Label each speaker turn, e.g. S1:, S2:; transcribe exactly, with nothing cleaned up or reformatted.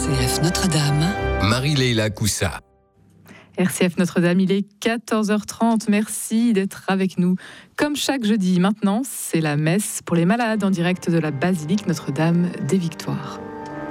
S1: C F Notre-Dame,
S2: Marie-Leila Coussa.
S3: R C F Notre-Dame, il est quatorze heures trente. Merci d'être avec nous. Comme chaque jeudi, maintenant, c'est la messe pour les malades en direct de la basilique Notre-Dame des Victoires.